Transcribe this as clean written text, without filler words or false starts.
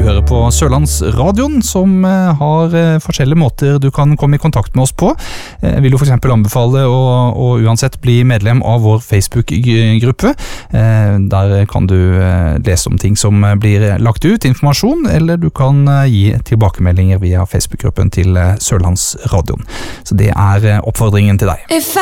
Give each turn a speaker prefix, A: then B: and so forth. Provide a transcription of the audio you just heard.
A: hører på Sørlandsradioen, som har forskjellige måter du kan komme i kontakt med oss på. Jeg vil jo for eksempel anbefale å uansett bli medlem av vår Facebook-gruppe. Der kan du lese om ting som blir lagt ut, informasjon, eller du kan gi tilbakemeldinger via Facebook-gruppen til Sørlandsradioen. Så det oppfordringen til deg.